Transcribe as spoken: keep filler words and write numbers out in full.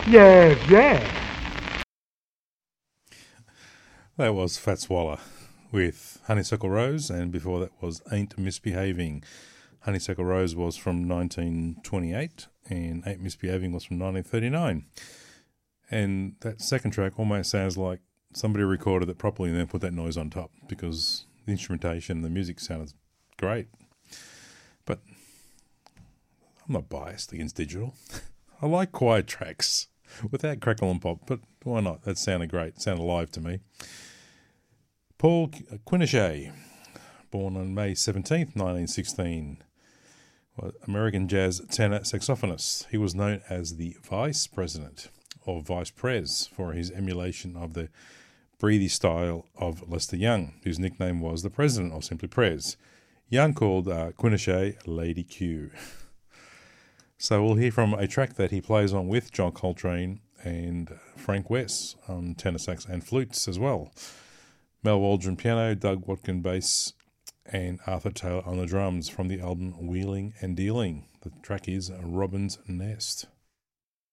Yeah, yeah. That was Fats Waller with Honeysuckle Rose, and before that was Ain't Misbehaving. Honeysuckle Rose was from nineteen twenty-eight, and Ain't Misbehaving was from nineteen thirty-nine. And that second track almost sounds like somebody recorded it properly and then put that noise on top, because the instrumentation and the music sounded great. But I'm not biased against digital. I like quiet tracks without crackle and pop, but why not? That sounded great. It sounded live to me. Paul Quinichette, born on May seventeenth, nineteen sixteen, American jazz tenor saxophonist. He was known as the Vice President, or Vice Prez, for his emulation of the breathy style of Lester Young, whose nickname was the President, or simply Prez. Young called uh, Quinichette Lady Q. So we'll hear from a track that he plays on with John Coltrane and Frank West on tenor sax and flutes as well. Mel Waldron piano, Doug Watkin bass, and Arthur Taylor on the drums from the album Wheeling and Dealing. The track is Robin's Nest.